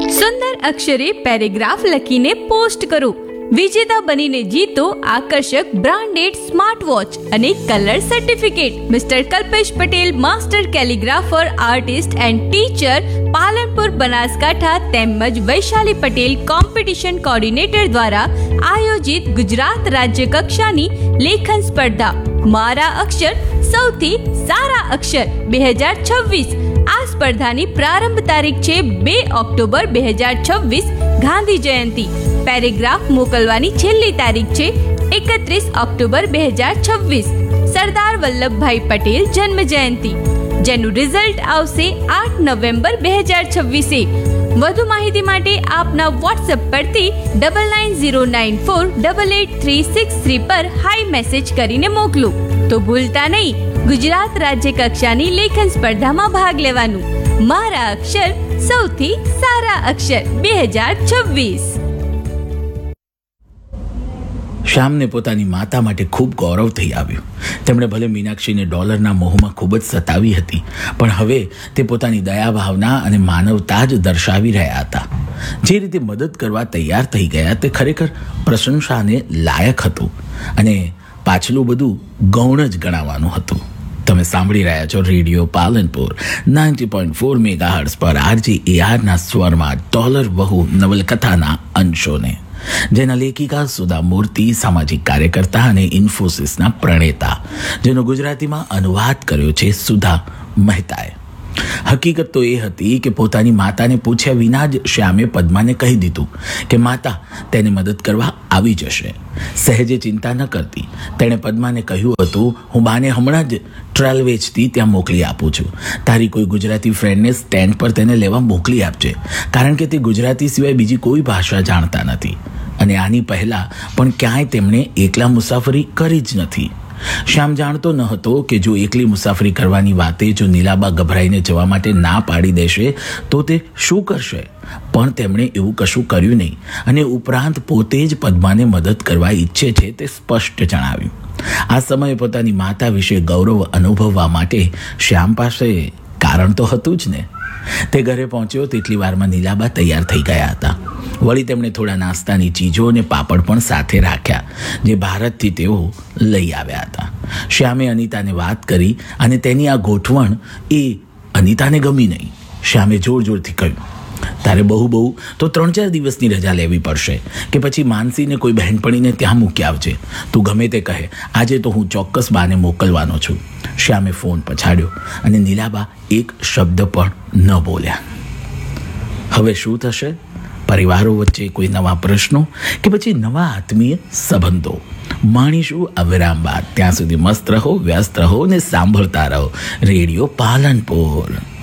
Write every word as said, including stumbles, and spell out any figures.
સુંદર અક્ષરે paragraph લખીને post કરો. વિજેતા બનીને જીતો આકર્ષક બ્રાન્ડેડ સ્માર્ટ વોચ અને colour certificate. Mister Kalpesh Patel, master કેલિગ્રાફર, artist and teacher, Palanpur, Banaskantha તેમજ વૈશાલી પટેલ કોમ્પિટિશન કોર્ડિનેટર દ્વારા આયોજિત ગુજરાત રાજ્ય કક્ષાની લેખન સ્પર્ધા મારા અક્ષર સૌથી સારા અક્ષર બે હજાર છવ્વીસ. આ સ્પર્ધાની પ્રારંભ તારીખ છે બે ઓક્ટોબર બે હજાર છવ્વીસ, ગાંધી જયંતિ. પેરેગ્રાફ મોકલવાની છેલ્લી તારીખ છે એકત્રીસ ઓક્ટોબર બે હજાર છવ્વીસ, સરદાર વલ્લભભાઈ પટેલ જન્મ જયંતિ, જેનું રિઝલ્ટ આવશે આઠ નવેમ્બર બે હજાર છવ્વીસે. વધુ માહિતી માટે આપના વોટ્સએપ પરથી double nine zero nine four double eight three six three પર હાઈ મેસેજ કરીને મોકલો. તો ભૂલતા નહીં, ગુજરાત રાજ્ય કક્ષાની લેખન સ્પર્ધામાં ભાગ લેવાનું. મારા અક્ષર સૌથી સારા અક્ષર બે હજાર છવ્વીસ. શ્યામને પોતાની માતા માટે ખૂબ ગૌરવ થઈ આવ્યું. તેમણે ભલે મીનાક્ષીને ડોલરના મોહમાં ખૂબ જ સતાવી હતી, પણ હવે તે પોતાની દયા ભાવના અને માનવતા જ દર્શાવી રહ્યા હતા. જે રીતે મદદ કરવા તૈયાર થઈ ગયા તે ખરેખર પ્રશંસાને લાયક હતું અને પાછલું બધું ગૌણ જ ગણાવવાનું હતું. તમે સાંભળી રહ્યા છો radio Palanpur ninety point four megahertz પર આરજી એઆરના સ્વરમાં ડોલર વહુ નવલકથાના અંશોને, જેના લેખિકા સુધા મૂર્તિ, સામાજિક કાર્યકર્તા અને ઇન્ફોસિસના પ્રણેતા, જેનો ગુજરાતીમાં અનુવાદ કર્યો છે સુધા મહેતાએ. હકીકત તો એ હતી કે પોતાની માતાને પૂછ્યા વિના જ શ્યામે પદ્માને કહી દીધું કે માતા તેને મદદ કરવા આવી જશે. સહેજે ચિંતા ન કરતી તેણે પદ્માને કહ્યું હતું, હું બાને હમણાં જ ટ્રેલ વેચતી ત્યાં મોકલી આપું છું. તારી કોઈ ગુજરાતી ફ્રેન્ડને સ્ટેન્ડ પર તેને લેવા મોકલી આપજે, કારણ કે તે ગુજરાતી સિવાય બીજી કોઈ ભાષા જાણતા નથી અને આની પહેલાં પણ ક્યાંય તેમણે એકલા મુસાફરી કરી જ નથી. શ્યામ જાણતો ન હતો કે જો એકલી મુસાફરી કરવાની વાતે જો નીલાબા ગભરાઈને જવા માટે ના પાડી દેશે તો તે શું કરશે. પણ તેમણે એવું કશું કર્યું નહીં અને ઉપરાંત પોતે જ પદ્માને મદદ કરવા ઈચ્છે છે તે સ્પષ્ટ જણાવ્યું. આ સમયે પોતાની માતા વિશે ગૌરવ અનુભવવા માટે શ્યામ પાસે કારણ તો હતું જ ને. તે ઘરે પહોંચ્યો તેટલી વારમાં નીલાબા તૈયાર થઈ ગયા હતા. વળી તેમણે થોડા નાસ્તાની ચીજો અને પાપડ પણ સાથે રાખ્યા, જે ભારતથી તેઓ લઈ આવ્યા હતા. શ્યામે અનિતાને વાત કરી અને તેની આ ગોઠવણ એ અનિતાને ગમી નહીં. શ્યામે જોર જોરથી કહ્યું, તારે બહુ બહુ તો ત્રણ ચાર દિવસની રજા લેવી પડશે કે પછી માનસીને કોઈ બહેનપણીને ત્યાં મૂકી આવજે. તું ગમે તે કહે, આજે તો હું ચોક્કસ બાને મોકલવાનો છું. શ્યામે ફોન પછાડ્યો અને નીલાબા એક શબ્દ પણ ન બોલ્યા. હવે શું થશે? પરિવારો વચ્ચે કોઈ નવા પ્રશ્નો કે પછી નવા આત્મીય સંબંધો? માણીશું આ વિરામ બાદ. ત્યાં સુધી મસ્ત રહો, વ્યસ્ત રહો ને સાંભળતા રહો રેડિયો પાલનપુર.